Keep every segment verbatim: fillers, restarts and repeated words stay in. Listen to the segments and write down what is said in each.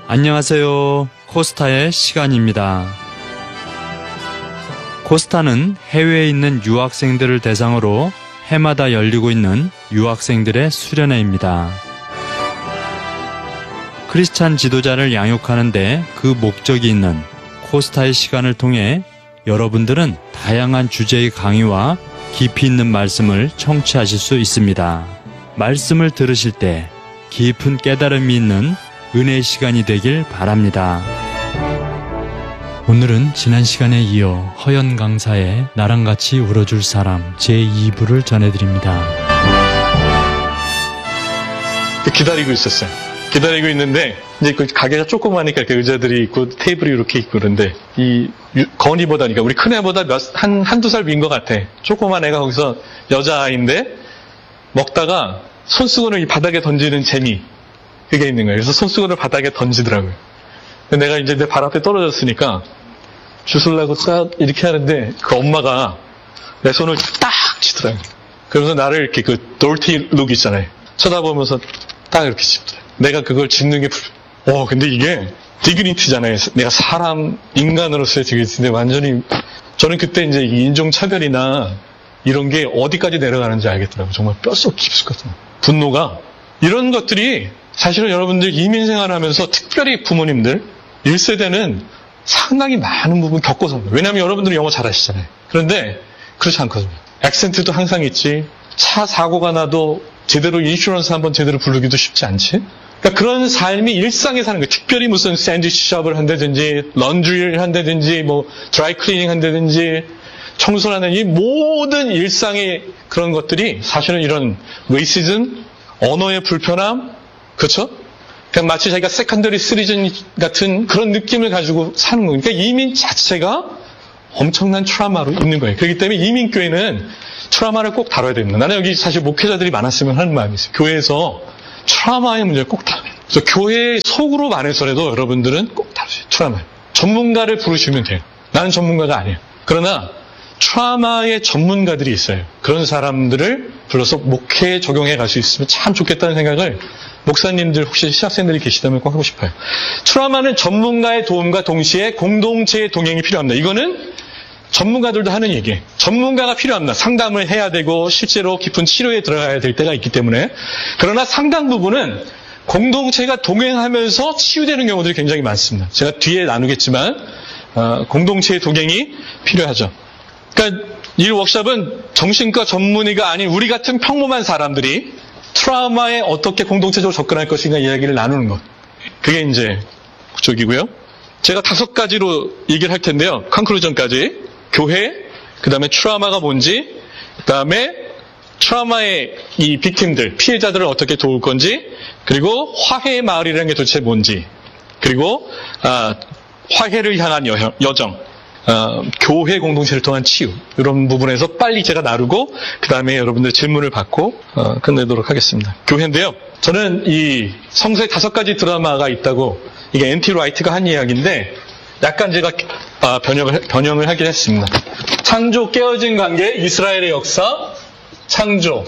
안녕하세요. 코스타의 시간입니다. 코스타는 해외에 있는 유학생들을 대상으로 해마다 열리고 있는 유학생들의 수련회입니다. 크리스찬 지도자를 양육하는데 그 목적이 있는 코스타의 시간을 통해 여러분들은 다양한 주제의 강의와 깊이 있는 말씀을 청취하실 수 있습니다. 말씀을 들으실 때 깊은 깨달음이 있는 은혜의 시간이 되길 바랍니다. 오늘은 지난 시간에 이어 허연 강사의 나랑 같이 울어줄 사람 제이 부를 전해드립니다. 기다리고 있었어요. 기다리고 있는데 이제 그 가게가 조그마하니까 이렇게 의자들이 있고 테이블이 이렇게 있고 그런데 이 건이보다 그러니까 우리 큰애보다 몇, 한, 한두 살 윈 것 같아. 조그만 애가 거기서 여자아이인데 먹다가 손수건을 이 바닥에 던지는 재미 그게 있는 거예요. 그래서 손수건을 바닥에 던지더라고요. 내가 이제 내 발 앞에 떨어졌으니까 주술라고 딱 이렇게 하는데 그 엄마가 내 손을 딱 치더라고요. 그러면서 나를 이렇게 그 돌티 룩 있잖아요. 쳐다보면서 딱 이렇게 짚더라고요. 내가 그걸 짚는 게 어 근데 이게 디그니티잖아요. 내가 사람 인간으로서의 디그니티인데 완전히 저는 그때 이제 인종차별이나 이런 게 어디까지 내려가는지 알겠더라고요. 정말 뼛속 깊숙하더라고요. 분노가 이런 것들이 사실은 여러분들 이민 생활하면서 특별히 부모님들 일 세대는 상당히 많은 부분 겪고 삽니다. 왜냐하면 여러분들은 영어 잘하시잖아요. 그런데 그렇지 않거든요. 액센트도 항상 있지. 차 사고가 나도 제대로 인슈런스 한번 제대로 부르기도 쉽지 않지. 그러니까 그런 삶이 일상에 사는 거예요. 특별히 무슨 샌드위치 숍을 한다든지 런드리를 한다든지 뭐 드라이 클리닝 한다든지 청소를 하는 이 모든 일상의 그런 것들이 사실은 이런 레이시즘, 언어의 불편함, 그렇죠? 그냥 마치 자기가 세컨더리 시리즌 같은 그런 느낌을 가지고 사는 거예요. 그러니까 이민 자체가 엄청난 트라우마로 있는 거예요. 그렇기 때문에 이민교회는 트라우마를 꼭 다뤄야 됩니다. 나는 여기 사실 목회자들이 많았으면 하는 마음이 있어요. 교회에서 트라우마의 문제를 꼭 다뤄요. 그래서 교회 속으로 안에서라도 여러분들은 꼭 다루세요. 트라우마. 전문가를 부르시면 돼요. 나는 전문가가 아니에요. 그러나 트라우마의 전문가들이 있어요. 그런 사람들을 불러서 목회에 적용해 갈 수 있으면 참 좋겠다는 생각을 목사님들 혹시 신학생들이 계시다면 꼭 하고 싶어요. 트라우마는 전문가의 도움과 동시에 공동체의 동행이 필요합니다. 이거는 전문가들도 하는 얘기예요. 전문가가 필요합니다. 상담을 해야 되고 실제로 깊은 치료에 들어가야 될 때가 있기 때문에. 그러나 상당 부분은 공동체가 동행하면서 치유되는 경우들이 굉장히 많습니다. 제가 뒤에 나누겠지만 어, 공동체의 동행이 필요하죠. 그러니까 이 워크숍은 정신과 전문의가 아닌 우리 같은 평범한 사람들이 트라우마에 어떻게 공동체적으로 접근할 것인가 이야기를 나누는 것. 그게 이제 그쪽이고요. 제가 다섯 가지로 얘기를 할 텐데요. 컨클루전까지. 교회, 그 다음에 트라우마가 뭔지, 그 다음에 트라우마의 이 빅팀들, 피해자들을 어떻게 도울 건지, 그리고 화해의 마을이라는 게 도대체 뭔지, 그리고 아, 화해를 향한 여, 여정, 어, 교회 공동체를 통한 치유 이런 부분에서 빨리 제가 나누고 그 다음에 여러분들 질문을 받고 어, 끝내도록 하겠습니다. 교회인데요. 저는 이 성서에 다섯 가지 드라마가 있다고 이게 앤티 라이트가 한 이야기인데 약간 제가 아, 변형을, 변형을 하긴 했습니다. 창조, 깨어진 관계, 이스라엘의 역사, 창조,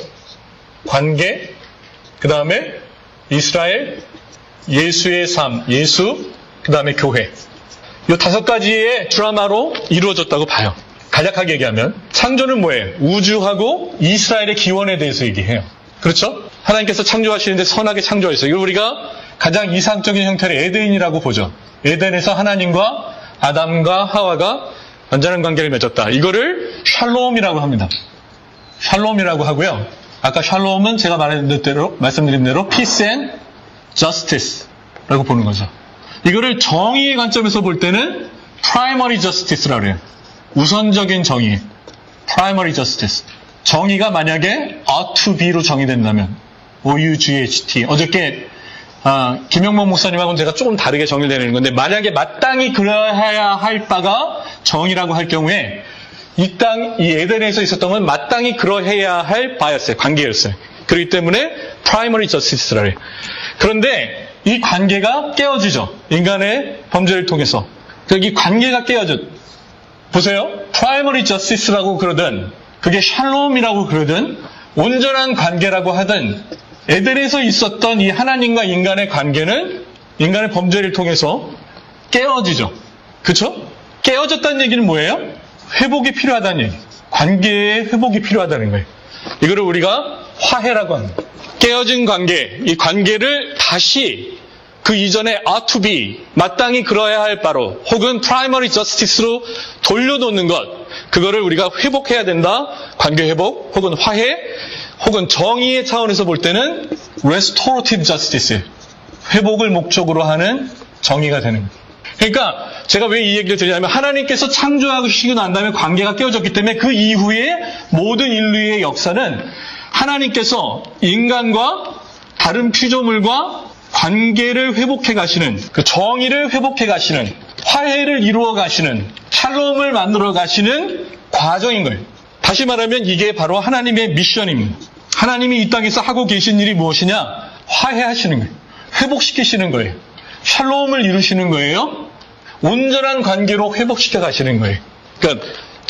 관계, 그 다음에 이스라엘, 예수의 삶, 예수, 그 다음에 교회. 이 다섯 가지의 드라마로 이루어졌다고 봐요. 간략하게 얘기하면 창조는 뭐예요? 우주하고 이스라엘의 기원에 대해서 얘기해요. 그렇죠? 하나님께서 창조하시는데 선하게 창조하셨어요. 이걸 우리가 가장 이상적인 형태를 에덴이라고 보죠. 에덴에서 하나님과 아담과 하와가 완전한 관계를 맺었다. 이거를 샬롬이라고 합니다. 샬롬이라고 하고요. 아까 샬롬은 제가 말했던 대로, 말씀드린 대로 peace and justice라고 보는 거죠. 이거를 정의의 관점에서 볼 때는 primary justice라고 해요. 우선적인 정의. primary justice. 정의가 만약에 ought to be로 정의된다면 O U G H T. 어저께 아, 김영범 목사님하고는 제가 조금 다르게 정의를 내는 건데 만약에 마땅히 그러해야 할 바가 정의라고 할 경우에 이 땅, 이 에덴에서 있었던 건 마땅히 그러해야 할 바였어요. 관계였어요. 그렇기 때문에 primary justice라 해요. 그런데 이 관계가 깨어지죠. 인간의 범죄를 통해서. 이 관계가 깨어져. 보세요. primary justice라고 그러든 그게 샬롬이라고 그러든 온전한 관계라고 하든 에덴에서 있었던 이 하나님과 인간의 관계는 인간의 범죄를 통해서 깨어지죠. 그쵸? 깨어졌다는 얘기는 뭐예요? 회복이 필요하다는 얘기. 관계의 회복이 필요하다는 거예요. 이거를 우리가 화해라고 합니다. 깨어진 관계, 이 관계를 다시 그 이전에 ought to be, 마땅히 그러해야 할 바로, 혹은 primary justice로 돌려놓는 것, 그거를 우리가 회복해야 된다. 관계 회복, 혹은 화해, 혹은 정의의 차원에서 볼 때는 restorative justice, 회복을 목적으로 하는 정의가 되는 거예요. 그러니까 제가 왜 이 얘기를 드리냐면, 하나님께서 창조하시고 난 다음에 관계가 깨어졌기 때문에 그 이후에 모든 인류의 역사는 하나님께서 인간과 다른 피조물과 관계를 회복해 가시는, 그 정의를 회복해 가시는, 화해를 이루어 가시는, 샬롬을 만들어 가시는 과정인 거예요. 다시 말하면 이게 바로 하나님의 미션입니다. 하나님이 이 땅에서 하고 계신 일이 무엇이냐? 화해하시는 거예요. 회복시키시는 거예요. 샬롬을 이루시는 거예요. 온전한 관계로 회복시켜 가시는 거예요. 그러니까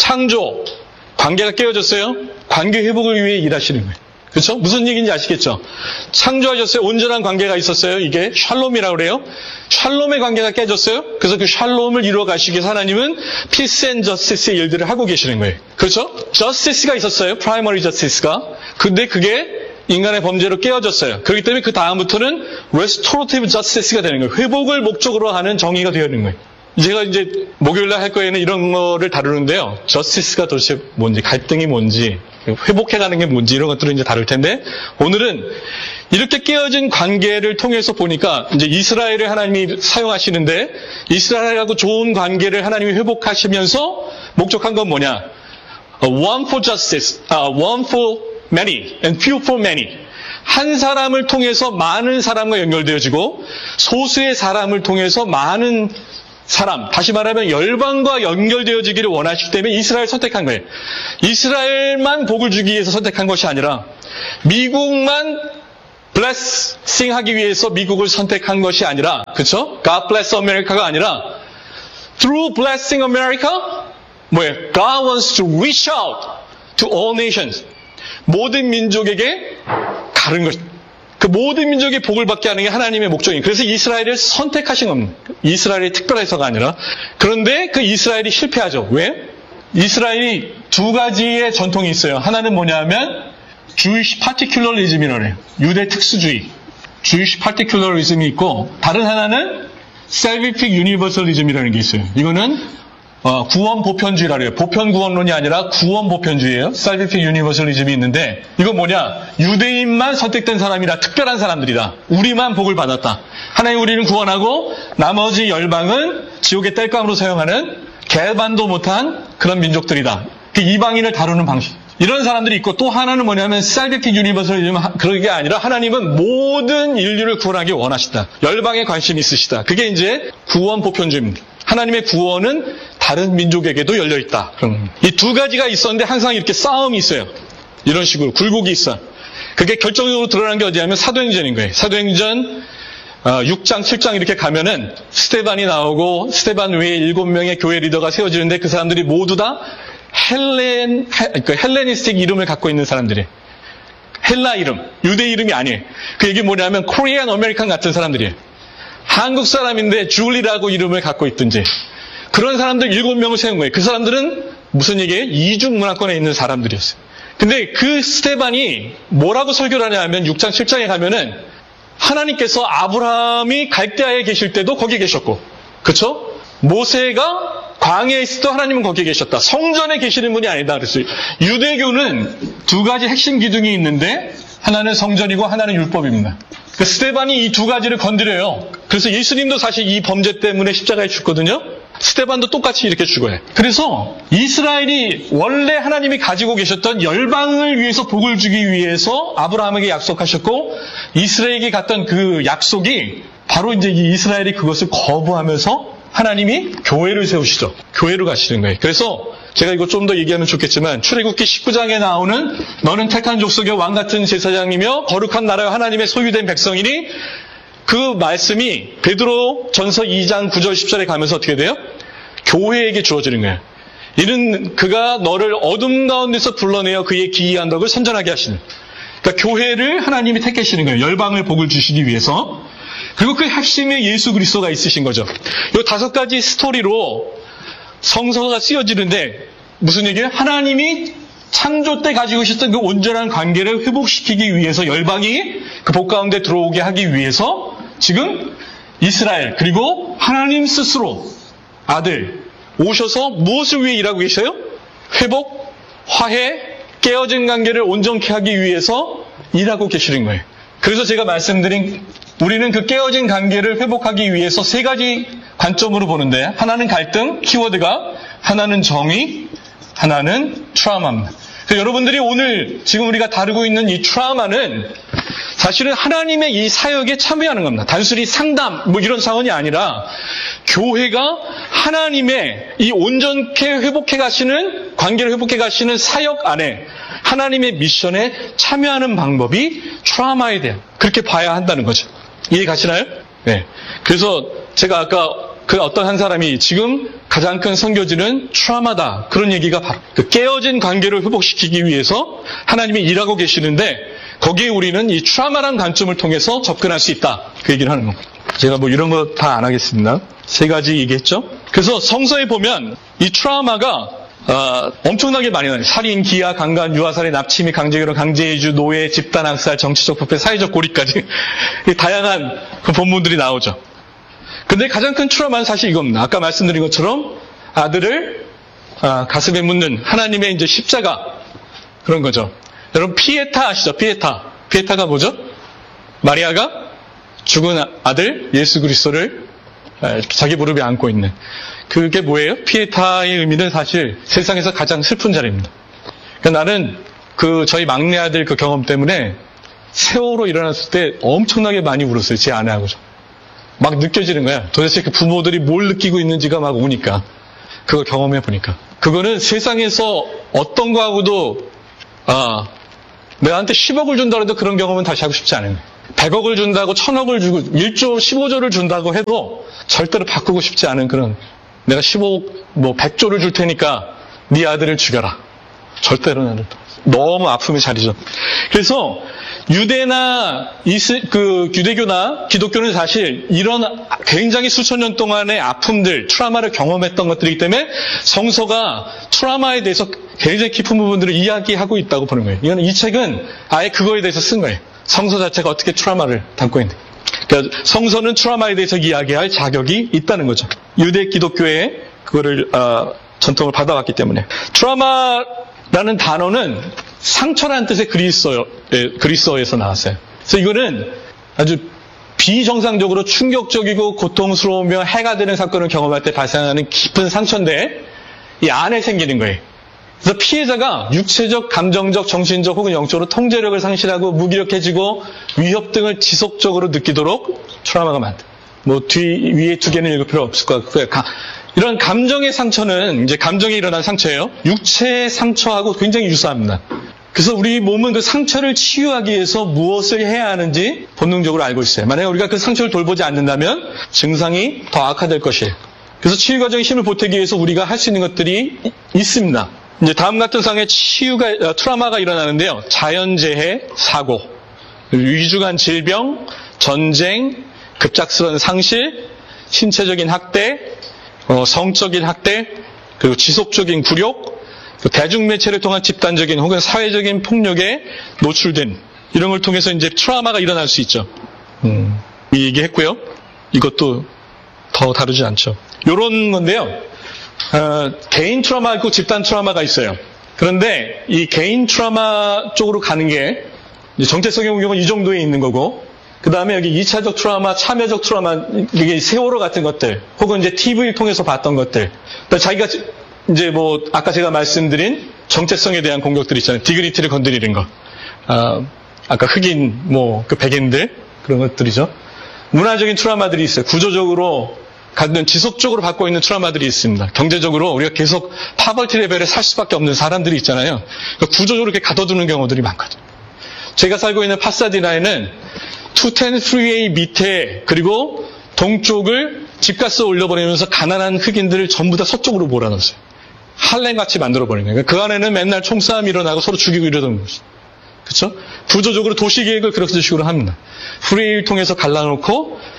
창조, 관계가 깨어졌어요. 관계 회복을 위해 일하시는 거예요. 그렇죠? 무슨 얘기인지 아시겠죠? 창조하셨어요. 온전한 관계가 있었어요. 이게 샬롬이라고 그래요. 샬롬의 관계가 깨졌어요. 그래서 그 샬롬을 이루어 가시기 위해서 하나님은 peace and justice의 일들을 하고 계시는 거예요. 그렇죠? justice가 있었어요. primary justice가. 근데 그게 인간의 범죄로 깨어졌어요. 그렇기 때문에 그 다음부터는 restorative justice가 되는 거예요. 회복을 목적으로 하는 정의가 되어 있는 거예요. 제가 이제 목요일날 할 거에는 이런 거를 다루는데요. justice가 도대체 뭔지, 갈등이 뭔지, 회복해가는 게 뭔지 이런 것들을 이제 다룰 텐데, 오늘은 이렇게 깨어진 관계를 통해서 보니까 이제 이스라엘을 하나님이 사용하시는데, 이스라엘하고 좋은 관계를 하나님이 회복하시면서 목적한 건 뭐냐? One for justice, uh, one for many, and few for many. 한 사람을 통해서 많은 사람과 연결되어지고, 소수의 사람을 통해서 많은 사람, 다시 말하면 열방과 연결되어지기를 원하시기 때문에 이스라엘 선택한 거예요. 이스라엘만 복을 주기 위해서 선택한 것이 아니라 미국만 blessing 하기 위해서 미국을 선택한 것이 아니라, 그렇죠? God bless America가 아니라 through blessing America, 뭐예요? God wants to reach out to all nations. 모든 민족에게 가는 것. 그 모든 민족이 복을 받게 하는 게 하나님의 목적이에요. 그래서 이스라엘을 선택하신 겁니다. 이스라엘이 특별해서가 아니라. 그런데 그 이스라엘이 실패하죠. 왜? 이스라엘이 두 가지의 전통이 있어요. 하나는 뭐냐 하면 Jewish particularism이라고 해요. 유대 특수주의. Jewish particularism이 있고, 다른 하나는 salvific universalism이라는 게 있어요. 이거는 어, 구원 보편주의라고 해요. 보편 구원론이 아니라 구원 보편주의예요. salvific universalism이 있는데, 이건 뭐냐? 유대인만 선택된 사람이라, 특별한 사람들이다. 우리만 복을 받았다. 하나님 우리는 구원하고 나머지 열방은 지옥의 땔감으로 사용하는 개반도 못한 그런 민족들이다. 그 이방인을 다루는 방식. 이런 사람들이 있고, 또 하나는 뭐냐면 salvific universalism, 그런 게 아니라 하나님은 모든 인류를 구원하기 원하시다. 열방에 관심이 있으시다. 그게 이제 구원 보편주의입니다. 하나님의 구원은 다른 민족에게도 열려있다. 이 두 가지가 있었는데 항상 이렇게 싸움이 있어요. 이런 식으로 굴곡이 있어. 그게 결정적으로 드러난 게 어디냐면 사도행전인 거예요. 사도행전 육 장, 칠 장 이렇게 가면은 스테반이 나오고, 스테반 외에 일곱 명의 교회 리더가 세워지는데 그 사람들이 모두 다 헬렌, 그러니까 헬레니스틱 이름을 갖고 있는 사람들이에요. 헬라 이름, 유대 이름이 아니에요. 그 얘기 뭐냐면 코리안 아메리칸 같은 사람들이에요. 한국 사람인데 줄리라고 이름을 갖고 있든지, 그런 사람들 일곱 명을 세운 거예요. 그 사람들은 무슨 얘기예요? 이중 문화권에 있는 사람들이었어요. 근데 그 스테반이 뭐라고 설교를 하냐 하면 육 장, 칠 장에 가면은 하나님께서 아브라함이 갈대아에 계실 때도 거기 계셨고, 그쵸? 모세가 광야에 있을 때 하나님은 거기에 계셨다. 성전에 계시는 분이 아니다 그랬어요. 유대교는 두 가지 핵심 기둥이 있는데, 하나는 성전이고 하나는 율법입니다. 그 스테반이 이 두 가지를 건드려요. 그래서 예수님도 사실 이 범죄 때문에 십자가에 죽거든요. 스테반도 똑같이 이렇게 죽어요. 그래서 이스라엘이 원래 하나님이 가지고 계셨던 열방을 위해서 복을 주기 위해서 아브라함에게 약속하셨고, 이스라엘에게 갔던 그 약속이 바로 이제 이 이스라엘이 그것을 거부하면서 하나님이 교회를 세우시죠. 교회로 가시는 거예요. 그래서 제가 이거 좀 더 얘기하면 좋겠지만, 출애굽기 십구 장에 나오는 너는 택한 족속의 왕 같은 제사장이며 거룩한 나라와 하나님의 소유된 백성이니, 그 말씀이 베드로 전서 이 장 구 절 십 절에 가면서 어떻게 돼요? 교회에게 주어지는 거예요. 이는 그가 너를 어둠 가운데서 불러내어 그의 기이한 덕을 선전하게 하시는. 그러니까 교회를 하나님이 택하시는 거예요. 열방을 복을 주시기 위해서. 그리고 그 핵심에 예수 그리스도가 있으신 거죠. 이 다섯 가지 스토리로 성서가 쓰여지는데 무슨 얘기예요? 하나님이 창조 때 가지고 있었던 그 온전한 관계를 회복시키기 위해서 열방이 그 복 가운데 들어오게 하기 위해서 지금 이스라엘 그리고 하나님 스스로 아들 오셔서 무엇을 위해 일하고 계셔요? 회복, 화해, 깨어진 관계를 온전케 하기 위해서 일하고 계시는 거예요. 그래서 제가 말씀드린 우리는 그 깨어진 관계를 회복하기 위해서 세 가지 관점으로 보는데 하나는 갈등, 키워드가 하나는 정의, 하나는 트라우마입니다. 여러분들이 오늘 지금 우리가 다루고 있는 이 트라우마는 사실은 하나님의 이 사역에 참여하는 겁니다. 단순히 상담 뭐 이런 차원이 아니라 교회가 하나님의 이 온전케 회복해 가시는 관계를 회복해 가시는 사역 안에 하나님의 미션에 참여하는 방법이 트라우마에 대한 그렇게 봐야 한다는 거죠. 이해 가시나요? 네. 그래서 제가 아까 그 어떤 한 사람이 지금 가장 큰 선교지는 트라우마다 그런 얘기가 바로 그 깨어진 관계를 회복시키기 위해서 하나님이 일하고 계시는데 거기에 우리는 이 트라우마라는 관점을 통해서 접근할 수 있다 그 얘기를 하는 겁니다. 제가 뭐 이런 거 다 안 하겠습니다. 세 가지 얘기했죠. 그래서 성서에 보면 이 트라우마가 어, 엄청나게 많이 나와요. 살인, 기아, 강간, 유아살인, 납치미, 강제결혼, 강제이주, 노예, 집단학살, 정치적 부패, 사회적 고립까지 다양한 그 본문들이 나오죠. 근데 가장 큰 트라우마는 사실 이겁니다. 아까 말씀드린 것처럼 아들을 아, 가슴에 묻는 하나님의 이제 십자가 그런 거죠. 여러분 피에타 아시죠? 피에타. 피에타가 뭐죠? 마리아가 죽은 아들 예수 그리스도를 자기 무릎에 안고 있는 그게 뭐예요? 피에타의 의미는 사실 세상에서 가장 슬픈 자리입니다. 그러니까 나는 그 저희 막내 아들 그 경험 때문에 세월호 일어났을 때 엄청나게 많이 울었어요. 제 아내하고죠. 막 느껴지는 거야. 도대체 그 부모들이 뭘 느끼고 있는지가 막 오니까 그걸 경험해 보니까 그거는 세상에서 어떤 거하고도 아 내한테 십억을 준다고 해도 그런 경험은 다시 하고 싶지 않은 거예요. 백억을 준다고 천억을 주고 일조 십오조를 준다고 해도 절대로 바꾸고 싶지 않은 그런 내가 십오억 뭐 백조를 줄 테니까 네 아들을 죽여라. 절대로 나는 너무 아픔의 자리죠. 그래서 유대나 이스, 그 유대교나 기독교는 사실 이런 굉장히 수천 년 동안의 아픔들, 트라우마를 경험했던 것들이기 때문에 성서가 트라우마에 대해서 굉장히 깊은 부분들을 이야기하고 있다고 보는 거예요. 이건 이 책은 아예 그거에 대해서 쓴 거예요. 성서 자체가 어떻게 트라우마를 담고 있는데. 그러니까 성서는 트라우마에 대해서 이야기할 자격이 있다는 거죠. 유대 기독교의 그거를 어, 전통을 받아왔기 때문에. 트라우마라는 단어는 상처라는 뜻의 그리스어, 예, 그리스어에서 나왔어요. 그래서 이거는 아주 비정상적으로 충격적이고 고통스러우며 해가 되는 사건을 경험할 때 발생하는 깊은 상처인데 이 안에 생기는 거예요. 그래서 피해자가 육체적, 감정적, 정신적 혹은 영적으로 통제력을 상실하고 무기력해지고 위협 등을 지속적으로 느끼도록 트라우마가 만든. 뭐 뒤 위에 두 개는 읽을 필요 없을 것 같고요. 이런 감정의 상처는 이제 감정이 일어난 상처예요. 육체의 상처하고 굉장히 유사합니다. 그래서 우리 몸은 그 상처를 치유하기 위해서 무엇을 해야 하는지 본능적으로 알고 있어요. 만약에 우리가 그 상처를 돌보지 않는다면 증상이 더 악화될 것이에요. 그래서 치유 과정에 힘을 보태기 위해서 우리가 할 수 있는 것들이 있습니다. 이제 다음 같은 상황에 치유가, 트라우마가 일어나는데요. 자연재해, 사고, 위중한 질병, 전쟁, 급작스러운 상실, 신체적인 학대, 어, 성적인 학대, 그리고 지속적인 굴욕, 대중매체를 통한 집단적인 혹은 사회적인 폭력에 노출된 이런 걸 통해서 이제 트라우마가 일어날 수 있죠. 음, 이 얘기했고요. 이것도 더 다루지 않죠. 이런 건데요. 어, 개인 트라우마 있고 집단 트라우마가 있어요. 그런데 이 개인 트라우마 쪽으로 가는 게 정체성의 경우는 이 정도에 있는 거고, 그 다음에 여기 이차적 트라우마, 참여적 트라우마, 이게 세월호 같은 것들, 혹은 이제 티비를 통해서 봤던 것들, 그러니까 자기가 이제 뭐 아까 제가 말씀드린 정체성에 대한 공격들 있잖아요. 디그니티를 건드리는 거, 아, 아까 흑인, 뭐 그 백인들 그런 것들이죠. 문화적인 트라우마들이 있어요. 구조적으로 갖는 지속적으로 받고 있는 트라우마들이 있습니다. 경제적으로 우리가 계속 파벌티 레벨에 살 수밖에 없는 사람들이 있잖아요. 그러니까 구조적으로 이렇게 가둬두는 경우들이 많거든요. 제가 살고 있는 파사디나에는 이백십 프리웨이 밑에 그리고 동쪽을 집값을 올려버리면서 가난한 흑인들을 전부 다 서쪽으로 몰아넣었어요. 할렘같이 만들어버리는 거예요. 그 안에는 맨날 총싸움이 일어나고 서로 죽이고 이러던 거죠. 그렇죠? 구조적으로 도시계획을 그런 식으로 합니다. 프리웨이를 통해서 갈라놓고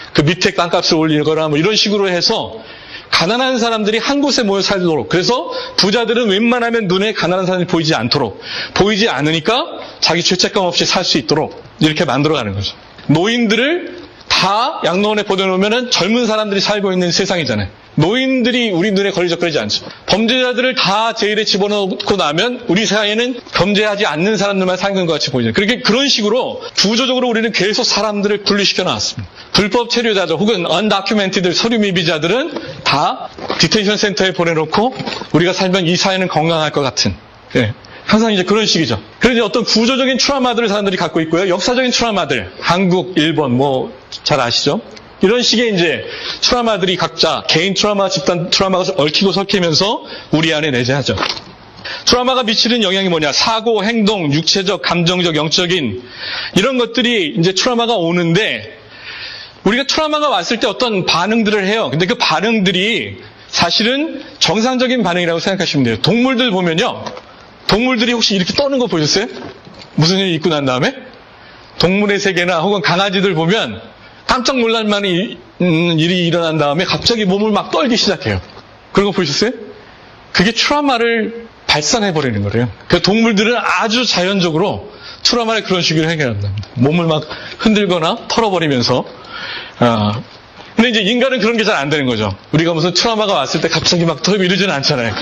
그 밑에 땅값을 올리거나 뭐 이런 식으로 해서 가난한 사람들이 한 곳에 모여 살도록, 그래서 부자들은 웬만하면 눈에 가난한 사람이 보이지 않도록, 보이지 않으니까 자기 죄책감 없이 살 수 있도록 이렇게 만들어가는 거죠. 노인들을 다 양로원에 보내놓으면 젊은 사람들이 살고 있는 세상이잖아요. 노인들이 우리 눈에 걸리적거리지 않죠. 범죄자들을 다 제일에 집어넣고 나면 우리 사회에는 범죄하지 않는 사람들만 사는 것 같이 보이죠. 그렇게 그런 식으로 구조적으로 우리는 계속 사람들을 분리시켜 놨습니다. 불법 체류자들 혹은 언다큐멘티드 서류 미비자들은 다 디텐션 센터에 보내놓고 우리가 살면 이 사회는 건강할 것 같은, 예. 항상 이제 그런 식이죠. 그래서 어떤 구조적인 트라우마들을 사람들이 갖고 있고요. 역사적인 트라우마들, 한국, 일본, 뭐 잘 아시죠? 이런 식의 이제 트라우마들이 각자 개인 트라우마, 집단 트라우마가 얽히고 설키면서 우리 안에 내재하죠. 트라우마가 미치는 영향이 뭐냐? 사고, 행동, 육체적, 감정적, 영적인 이런 것들이 이제 트라우마가 오는데, 우리가 트라우마가 왔을 때 어떤 반응들을 해요. 근데 그 반응들이 사실은 정상적인 반응이라고 생각하시면 돼요. 동물들 보면요. 동물들이 혹시 이렇게 떠는 거 보셨어요? 무슨 일이 있고 난 다음에? 동물의 세계나 혹은 강아지들 보면 깜짝 놀랄 만한 일이 일어난 다음에 갑자기 몸을 막 떨기 시작해요. 그런 거 보셨어요? 그게 트라우마를 발산해버리는 거래요. 그래서 동물들은 아주 자연적으로 트라우마를 그런 식으로 해결한답니다. 몸을 막 흔들거나 털어버리면서. 어. 근데 이제 인간은 그런 게 잘 안 되는 거죠. 우리가 무슨 트라우마가 왔을 때 갑자기 막 털고 이러지는 않잖아요.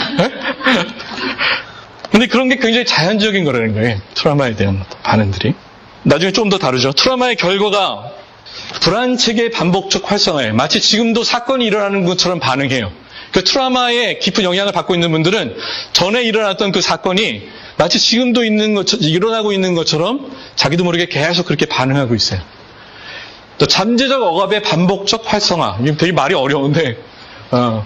근데 그런 게 굉장히 자연적인 거라는 거예요. 트라우마에 대한 반응들이. 나중에 좀 더 다르죠. 트라우마의 결과가 불안체계의 반복적 활성화예요. 마치 지금도 사건이 일어나는 것처럼 반응해요. 그 트라우마에 깊은 영향을 받고 있는 분들은 전에 일어났던 그 사건이 마치 지금도 있는 것, 일어나고 있는 것처럼 자기도 모르게 계속 그렇게 반응하고 있어요. 또 잠재적 억압의 반복적 활성화. 이게 되게 말이 어려운데, 어,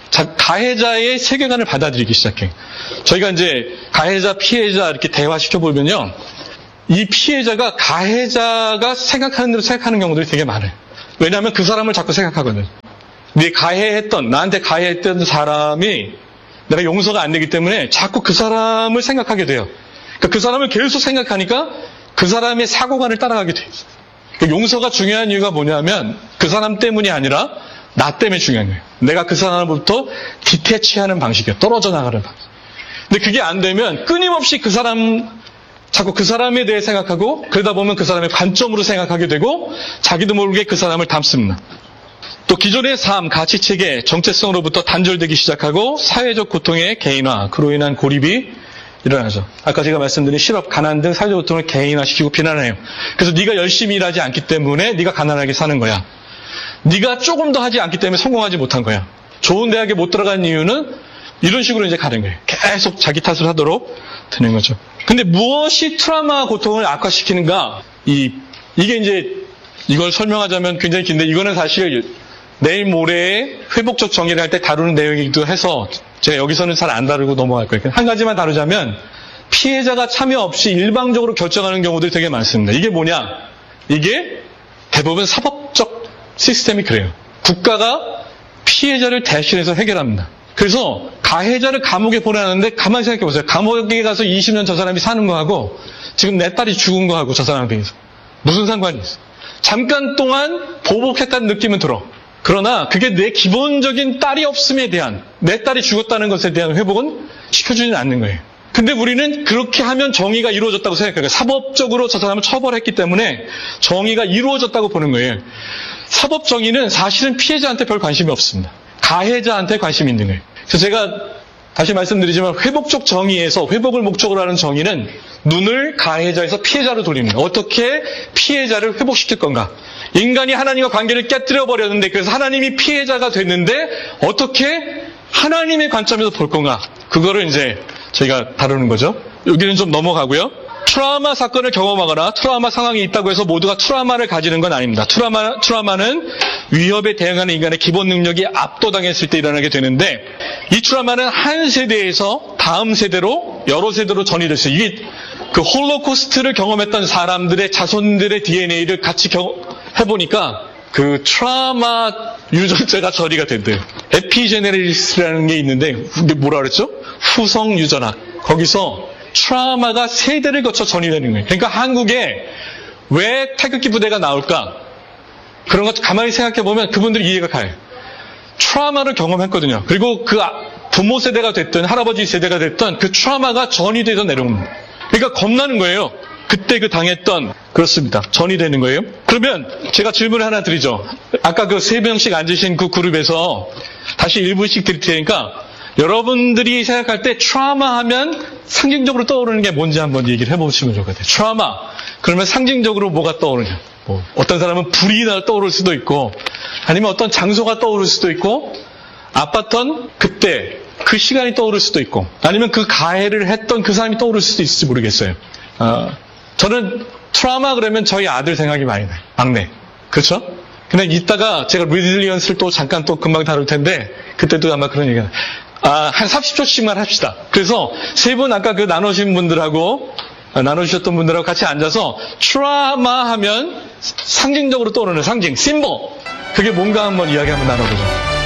가해자의 세계관을 받아들이기 시작해. 저희가 이제 가해자, 피해자 이렇게 대화시켜보면요. 이 피해자가 가해자가 생각하는 대로 생각하는 경우들이 되게 많아요. 왜냐하면 그 사람을 자꾸 생각하거든. 네 가해했던, 나한테 가해했던 사람이 내가 용서가 안 되기 때문에 자꾸 그 사람을 생각하게 돼요. 그러니까 그 사람을 계속 생각하니까 그 사람의 사고관을 따라가게 돼요. 그러니까 용서가 중요한 이유가 뭐냐면 그 사람 때문이 아니라 나 때문에 중요한 거예요. 내가 그 사람으로부터 디태치하는 방식이에요. 떨어져 나가는 방식. 근데 그게 안 되면 끊임없이 그 사람, 자꾸 그 사람에 대해 생각하고 그러다 보면 그 사람의 관점으로 생각하게 되고 자기도 모르게 그 사람을 닮습니다. 또 기존의 삶, 가치체계, 정체성으로부터 단절되기 시작하고 사회적 고통의 개인화, 그로 인한 고립이 일어나죠. 아까 제가 말씀드린 실업, 가난 등 사회적 고통을 개인화시키고 비난해요. 그래서 네가 열심히 일하지 않기 때문에 네가 가난하게 사는 거야. 네가 조금 더 하지 않기 때문에 성공하지 못한 거야. 좋은 대학에 못 들어간 이유는 이런 식으로 이제 가는 거예요. 계속 자기 탓을 하도록 되는 거죠. 근데 무엇이 트라우마 고통을 악화시키는가? 이, 이게 이제 이걸 설명하자면 굉장히 긴데 이거는 사실 내일 모레에 회복적 정의를 할 때 다루는 내용이기도 해서 제가 여기서는 잘 안 다루고 넘어갈 거예요. 한 가지만 다루자면 피해자가 참여 없이 일방적으로 결정하는 경우들이 되게 많습니다. 이게 뭐냐? 이게 대부분 사법적 시스템이 그래요. 국가가 피해자를 대신해서 해결합니다. 그래서 가해자를 감옥에 보내는데 가만히 생각해 보세요. 감옥에 가서 이십 년 저 사람이 사는 거하고 지금 내 딸이 죽은 거하고 저 사람에 비해서 무슨 상관이 있어? 잠깐 동안 보복했다는 느낌은 들어. 그러나 그게 내 기본적인 딸이 없음에 대한, 내 딸이 죽었다는 것에 대한 회복은 시켜주지는 않는 거예요. 근데 우리는 그렇게 하면 정의가 이루어졌다고 생각해요. 사법적으로 저 사람을 처벌했기 때문에 정의가 이루어졌다고 보는 거예요. 사법 정의는 사실은 피해자한테 별 관심이 없습니다. 가해자한테 관심이 있는 거예요. 그래서 제가 다시 말씀드리지만 회복적 정의에서 회복을 목적으로 하는 정의는 눈을 가해자에서 피해자로 돌리는 거예요. 어떻게 피해자를 회복시킬 건가? 인간이 하나님과 관계를 깨뜨려 버렸는데 그래서 하나님이 피해자가 됐는데 어떻게 하나님의 관점에서 볼 건가? 그거를 이제 저희가 다루는 거죠. 여기는 좀 넘어가고요. 트라우마 사건을 경험하거나 트라우마 상황이 있다고 해서 모두가 트라우마를 가지는 건 아닙니다. 트라우마, 트라우마는 위협에 대응하는 인간의 기본 능력이 압도당했을 때 일어나게 되는데 이 트라우마는 한 세대에서 다음 세대로 여러 세대로 전이됐어요. 이게 그 홀로코스트를 경험했던 사람들의 자손들의 디엔에이를 같이 경, 해보니까 그 트라우마 유전자가 처리가 된대요. 에피제네리스라는 게 있는데 뭐라 그랬죠? 후성 유전학. 거기서 트라우마가 세대를 거쳐 전이되는 거예요. 그러니까 한국에 왜 태극기 부대가 나올까? 그런 것 가만히 생각해 보면 그분들이 이해가 가요. 트라우마를 경험했거든요. 그리고 그 부모 세대가 됐든 할아버지 세대가 됐든 그 트라우마가 전이 돼서 내려오는 거예요. 그러니까 겁나는 거예요. 그때 그 당했던, 그렇습니다. 전이 되는 거예요. 그러면 제가 질문을 하나 드리죠. 아까 그 세 명씩 앉으신 그 그룹에서 다시 일 분씩 드릴 테니까 여러분들이 생각할 때 트라우마 하면 상징적으로 떠오르는 게 뭔지 한번 얘기를 해보시면 좋을 것 같아요. 트라우마. 그러면 상징적으로 뭐가 떠오르냐. 뭐 어떤 사람은 불이 떠오를 수도 있고 아니면 어떤 장소가 떠오를 수도 있고 아팠던 그때 그 시간이 떠오를 수도 있고 아니면 그 가해를 했던 그 사람이 떠오를 수도 있을지 모르겠어요. 어, 저는 트라우마 그러면 저희 아들 생각이 많이 나요. 막내. 그렇죠? 근데 이따가 제가 리질리언스를 또 잠깐 또 금방 다룰 텐데 그때도 아마 그런 얘기가 아, 한 삼십 초씩만 합시다. 그래서 세 분 아까 그 나누신 분들하고 나눠주셨던 분들하고 같이 앉아서 트라우마 하면 상징적으로 떠오르는 상징, 심볼. 그게 뭔가 한번 이야기 한번 나눠보죠.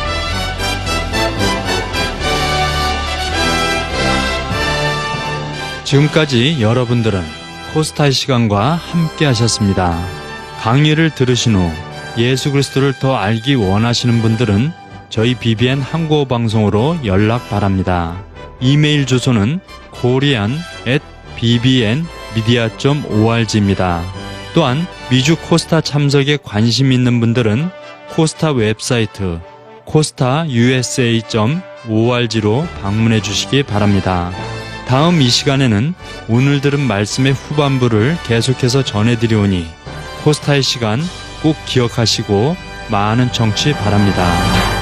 지금까지 여러분들은 코스타의 시간과 함께 하셨습니다. 강의를 들으신 후 예수 그리스도를 더 알기 원하시는 분들은 저희 비비엔 한국어 방송으로 연락 바랍니다. 이메일 주소는 korean at 비비엔 미디어 닷 오알지입니다. 또한 미주 코스타 참석에 관심 있는 분들은 코스타 웹사이트 코스타 유에스에이 닷 오알지로 방문해 주시기 바랍니다. 다음 이 시간에는 오늘 들은 말씀의 후반부를 계속해서 전해드리오니 코스타의 시간 꼭 기억하시고 많은 청취 바랍니다.